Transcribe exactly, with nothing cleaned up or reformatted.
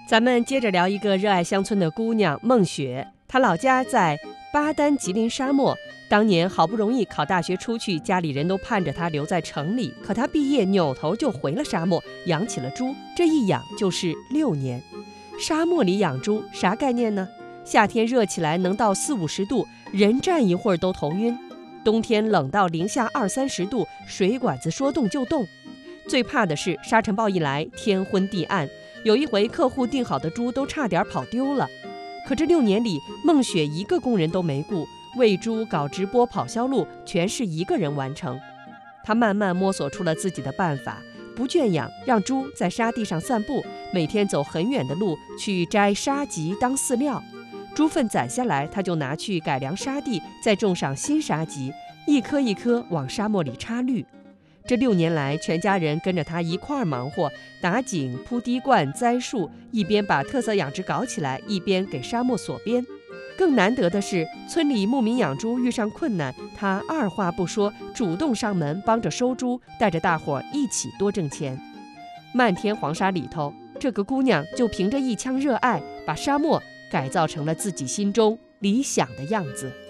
咱们接着聊一个热爱乡村的姑娘孟雪，她老家在巴丹吉林沙漠。当年好不容易考大学出去，家里人都盼着她留在城里，可她毕业扭头就回了沙漠，养起了猪，这一养就是六年。沙漠里养猪啥概念呢？夏天热起来能到四五十度，人站一会儿都头晕；冬天冷到零下二三十度，水管子说动就动。最怕的是沙尘暴一来，天昏地暗，有一回客户订好的猪都差点跑丢了。可这六年里，孟雪一个工人都没雇，喂猪、搞直播、跑销路全是一个人完成。她慢慢摸索出了自己的办法，不圈养，让猪在沙地上散步，每天走很远的路去摘沙棘当饲料。猪粪攒下来，她就拿去改良沙地，再种上新沙棘，一颗一颗往沙漠里插绿。这六年来，全家人跟着他一块儿忙活，打井、铺滴灌、栽树，一边把特色养殖搞起来，一边给沙漠锁边。更难得的是，村里牧民养猪遇上困难，他二话不说，主动上门帮着收猪，带着大伙儿一起多挣钱。漫天黄沙里头，这个姑娘就凭着一腔热爱，把沙漠改造成了自己心中理想的样子。